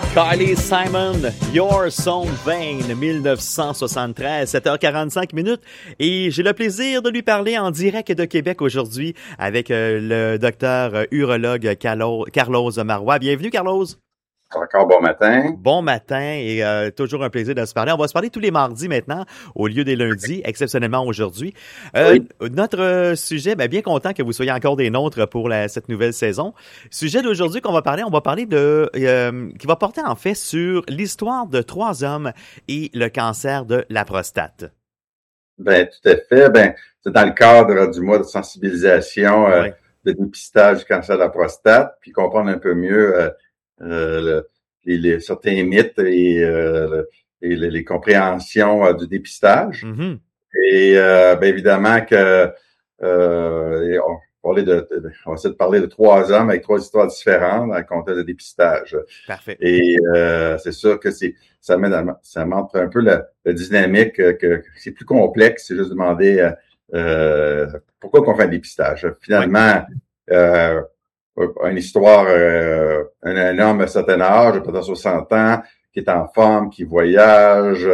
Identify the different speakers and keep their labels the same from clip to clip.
Speaker 1: Carly Simon, Your Song Vein, 1973, 7h45 minutes. Et j'ai le plaisir de lui parler en direct de Québec aujourd'hui avec le docteur urologue Carlos Marois. Bienvenue, Carlos.
Speaker 2: Encore bon matin.
Speaker 1: Bon matin et toujours un plaisir de se parler. On va se parler tous les mardis maintenant au lieu des lundis, exceptionnellement aujourd'hui.
Speaker 2: Oui.
Speaker 1: Notre sujet, bien content que vous soyez encore des nôtres pour cette nouvelle saison. Sujet d'aujourd'hui on va parler de qui va porter en fait sur l'histoire de 3 hommes et le cancer de la prostate.
Speaker 2: Ben tout à fait. C'est dans le cadre du mois de sensibilisation de dépistage du cancer de la prostate, puis comprendre un peu mieux certains mythes et les compréhensions du dépistage.
Speaker 1: Mm-hmm.
Speaker 2: Et évidemment que on va essayer de parler de 3 hommes avec 3 histoires différentes dans le contexte de dépistage.
Speaker 1: Parfait.
Speaker 2: Et c'est sûr que ça montre un peu la dynamique que c'est plus complexe, c'est juste demander pourquoi qu'on fait un dépistage. Finalement, une histoire, un homme à un certain âge, peut-être 60 ans, qui est en forme, qui voyage,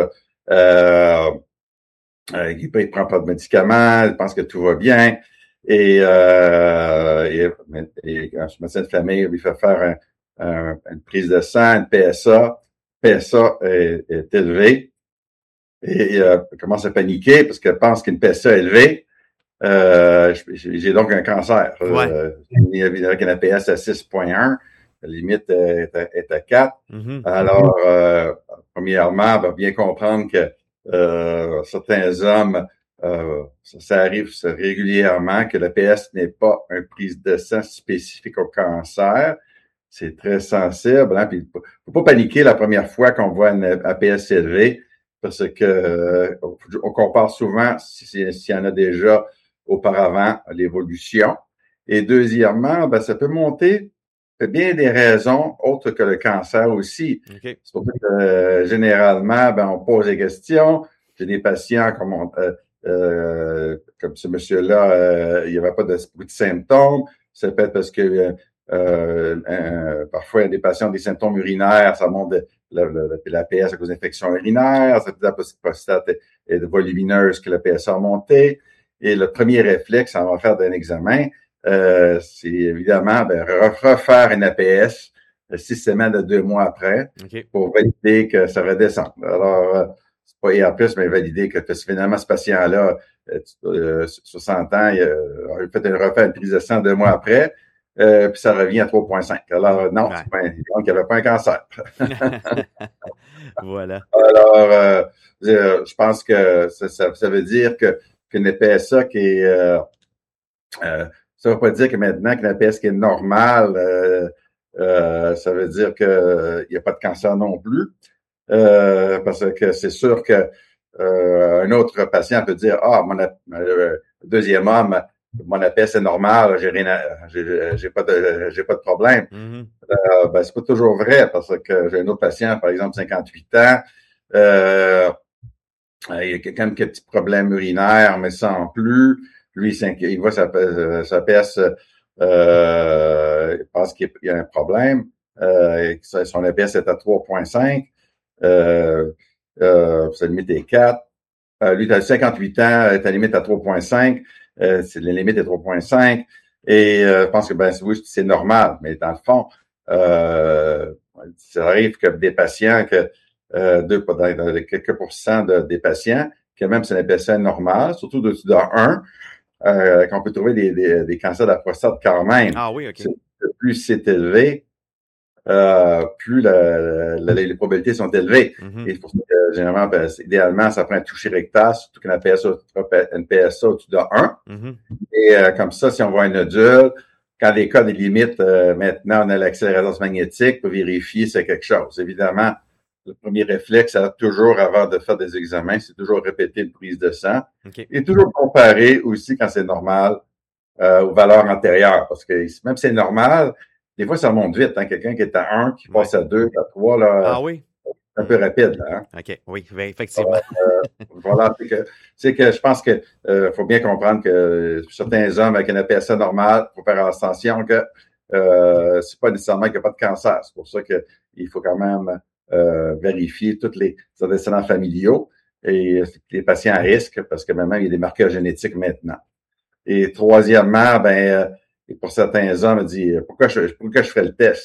Speaker 2: il prend pas de médicaments, il pense que tout va bien, et un médecin de famille lui fait faire une prise de sang, une PSA. PSA est élevée, et il commence à paniquer parce qu'elle pense qu'une PSA élevée, j'ai donc un cancer. Il y a un APS à 6.1. La limite est à 4.
Speaker 1: Mm-hmm.
Speaker 2: Alors, premièrement, bien comprendre que certains hommes, ça arrive régulièrement que l'APS n'est pas une prise de sang spécifique au cancer. C'est très sensible. Hein? Puis, faut pas paniquer la première fois qu'on voit une APS élevée parce que on compare souvent s'il y en a déjà auparavant l'évolution. Et deuxièmement, ça peut monter pour bien des raisons autres que le cancer aussi.
Speaker 1: Okay.
Speaker 2: C'est pour ça que généralement, on pose des questions. J'ai des patients comme ce monsieur-là, il n'y avait pas de symptômes. Ça peut être parce que parfois, il y a des patients des symptômes urinaires, ça monte l'APS à cause d'infections urinaires, ça peut être la prostate est volumineuse que l'APS a monté. Et le premier réflexe, on va faire d'un examen, c'est évidemment refaire une APS 6 semaines à 2 mois après pour valider que ça redescend. Alors, c'est pas hier plus, mais valider que finalement ce patient-là, 60 ans, il a fait une prise de sang 2 mois après, puis ça revient à 3,5. Alors, non, donc il n'y avait pas un cancer.
Speaker 1: Voilà.
Speaker 2: Alors, je pense que ça veut dire qu'une PSA qui est ça veut pas dire que maintenant qu'une APS qui est normale, ça veut dire qu'il n'y a pas de cancer non plus. Parce que c'est sûr que un autre patient peut dire mon deuxième homme, mon APS est normal, j'ai pas de problème.
Speaker 1: Mm-hmm.
Speaker 2: C'est pas toujours vrai parce que j'ai un autre patient, par exemple 58 ans, il y a quelqu'un qui a un petit problème urinaire, mais sans plus. Lui, il voit sa PS, il pense qu'il y a un problème. Son APS est à 3,5. Sa limite est 4. Lui, tu as 58 ans, ta limite à 3,5. La limite est 3,5. Et je pense que oui, c'est normal. Mais dans le fond, ça arrive que des patients dans quelques pourcents des patients, que même c'est un APS normal, surtout de 1, qu'on peut trouver des cancers de la prostate quand même.
Speaker 1: Ah oui, OK.
Speaker 2: Plus c'est élevé, plus les probabilités sont élevées.
Speaker 1: Mm-hmm.
Speaker 2: Et pour ça que, généralement, idéalement, ça prend un toucher rectal, surtout qu'une PSA au-dessus de 1.
Speaker 1: Mm-hmm.
Speaker 2: Et comme ça, si on voit un nodule, quand les cas des limites, maintenant, on a l'accélération magnétique pour vérifier si c'est quelque chose. Évidemment, le premier réflexe, toujours avant de faire des examens, c'est toujours répéter une prise de sang.
Speaker 1: Okay.
Speaker 2: Et toujours comparer aussi quand c'est normal aux valeurs antérieures. Parce que même si c'est normal, des fois, ça monte vite. Hein? Quelqu'un qui est à 1, qui passe à 2, à 3, là,
Speaker 1: ah oui?
Speaker 2: C'est un peu rapide. Là, hein?
Speaker 1: OK, oui, effectivement.
Speaker 2: Voilà, c'est que je pense que faut bien comprendre que certains hommes avec une APSA normale, il faut faire attention que c'est pas nécessairement qu'il n'y a pas de cancer. C'est pour ça que il faut quand même vérifier tous les antécédents familiaux et les patients à risque, parce que maintenant, il y a des marqueurs génétiques maintenant. Et troisièmement, et pour certains hommes, dit pourquoi je ferais le test?